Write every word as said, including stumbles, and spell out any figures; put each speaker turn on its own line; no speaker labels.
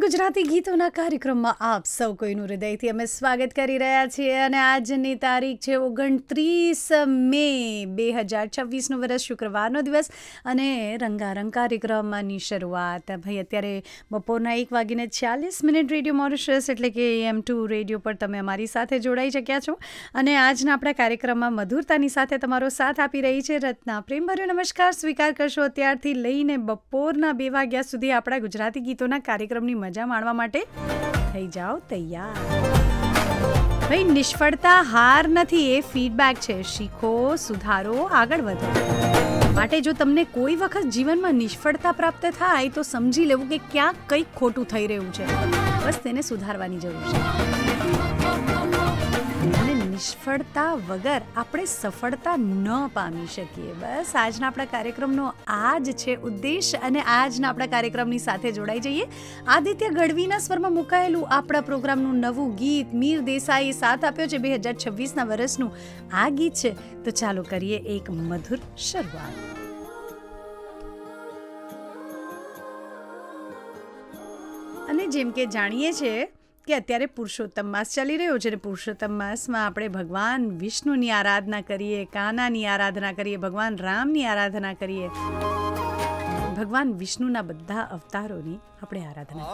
ગુજરાતી ગીતોના કાર્યક્રમમાં આપ સૌ કોઈનું હૃદયથી અમે સ્વાગત કરી રહ્યા છીએ અને આજની તારીખ છે ઓગણત્રીસ મે બે હજાર છવ્વીસનું વર્ષ શુક્રવારનો દિવસ અને રંગારંગ કાર્યક્રમની શરૂઆત ભાઈ અત્યારે બપોરના એક વાગીને ચાલીસ મિનિટ રેડિયો મોરિશિયસ એટલે કે એમ ટુ રેડિયો પર તમે અમારી સાથે જોડાઈ શક્યા છો અને આજના આપણા કાર્યક્રમમાં મધુરતાની સાથે તમારો સાથ આપી રહી છે રત્ના. પ્રેમભર્યો નમસ્કાર સ્વીકાર કરશો. અત્યારથી લઈને બપોરના બે વાગ્યા સુધી આપણા ગુજરાતી ગીતોના કાર્યક્રમની મજા માણવા માટે થઈ જાઓ તૈયાર. ભાઈ નિષ્ફળતા હાર નથી, એ ફીડબેક છે. શીખો, સુધારો, આગળ વધો. માટે જો તમને કોઈ વખત જીવનમાં નિષ્ફળતા પ્રાપ્ત થાય તો સમજી લેવું કે ક્યાંક કંઈક ખોટું થઈ રહ્યું છે, બસ તેને સુધારવાની જરૂર છે. અને નિષ્ફળતા વગર આપણે સફળતા ન પામી શકીએ. બસ આજના આપણા કાર્યક્રમનો આ જ છે ઉદ્દેશ અને આજના આપણા કાર્યક્રમની સાથે જોડાઈ જઈએ. આદિત્ય ગઢવીના સ્વરમાં મુકાયેલું આપણા પ્રોગ્રામનું નવું ગીત મીર દેસાઈએ સાથ આપ્યો છે બે હજાર છવ્વીસના વર્ષનું આ ગીત છે. તો ચાલો કરીએ એક મધુર શરૂઆત. અને જેમ કે જાણીએ છીએ કે અત્યારે પુરુષોત્તમ માસ ચાલી રહ્યો છે અને પુરુષોત્તમ માસમાં આપણે ભગવાન વિષ્ણુની આરાધના કરીએ, કાનાની આરાધના કરીએ, ભગવાન રામની આરાધના કરીએ, ભગવાન વિષ્ણુના બધા અવતારોની આપણે આરાધના